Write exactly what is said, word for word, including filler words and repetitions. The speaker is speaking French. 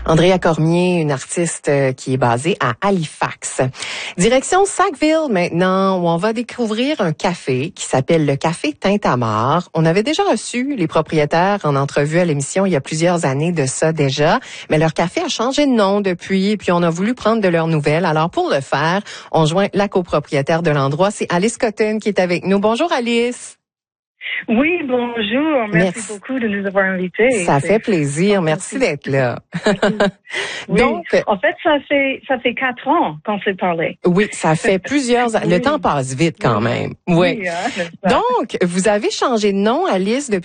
Andrea Cormier, une artiste qui est basée à Halifax. Direction Sackville maintenant, où on va découvrir un café qui s'appelle le Café Tintamarre. On avait déjà reçu les propriétaires en entrevue à l'émission il y a plusieurs années de ça déjà, mais leur café a changé de nom depuis, puis on a voulu prendre de leurs nouvelles. Alors pour le faire, on joint la copropriétaire de l'endroit, c'est Alice Cotton qui est avec nous. Bonjour Alice. Oui, bonjour. Merci, Merci beaucoup de nous avoir invités. Ça fait plaisir. Merci d'être là. Oui. Donc, en fait, ça fait ça fait quatre ans qu'on s'est parlé. Oui, ça fait plusieurs ans. Le oui. temps passe vite quand même. Oui. oui hein, Donc, vous avez changé de nom, Alice, depuis